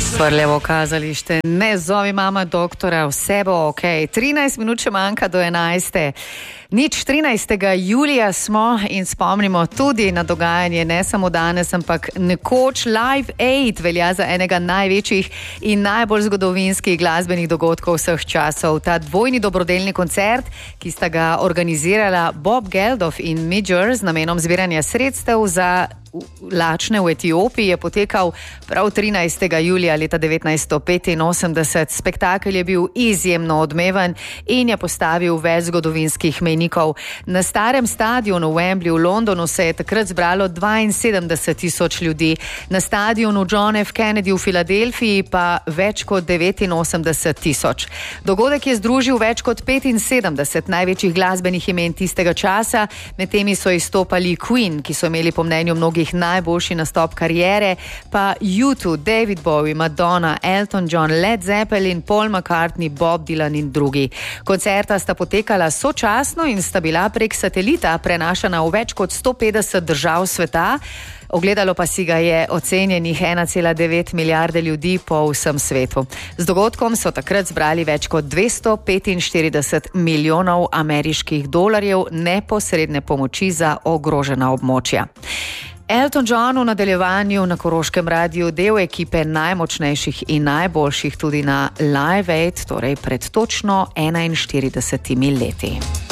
Svrljevo kazalište, ne zovi mama doktora, vse bo ok. 13 minut še manjka do 11. Nič 13. julija smo in spomnimo tudi na dogajanje ne samo danes, ampak nekoč Live Aid velja za enega največjih in najbolj zgodovinskih glasbenih dogodkov vseh časov. Ta dvojni dobrodelni koncert, ki sta ga organizirala Bob Geldof in Midger z namenom zbiranja sredstev za lačne v Etiopiji, je potekal prav 13. julija leta 1985. Spektakel je bil izjemno odmeven in je postavil več zgodovinskih mejnikov. Na starem stadionu v Wembley v Londonu se je takrat zbralo 72,000 ljudi, na stadionu John F. Kennedy v Filadelfiji pa več kot 89,000. Dogodek je združil več kot 75 največjih glasbenih imen tistega časa, med temi so izstopali Queen, ki so imeli po mnenju mnogih najboljši nastop kariere, pa U2, David Bowie, Madonna, Elton John, Led Zeppelin, Paul McCartney, Bob Dylan in drugi. Koncerta sta potekala sočasno in sta bila prek satelita prenašana v več kot 150 držav sveta. Ogledalo pa si ga je ocenjenih 1,9 milijarde ljudi po vsem svetu. Z dogodkom so takrat zbrali več kot 245 milijonov ameriških dolarjev neposredne pomoči za ogrožena območja. Elton John v nadaljevanju na Koroškem radiju, del ekipe najmočnejših in najboljših tudi na Live Aid, torej pred točno 41 leti.